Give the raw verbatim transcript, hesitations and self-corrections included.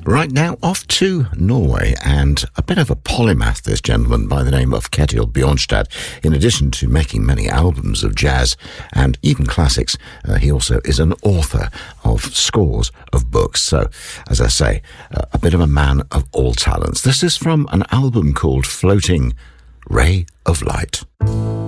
Right now, off to Norway, and a bit of a polymath, this gentleman by the name of Ketil Bjornstad. In addition to making many albums of jazz and even classics, uh, he also is an author of scores of books. So, as I say, uh, a bit of a man of all talents. This is from an album called Floating Ray of Light.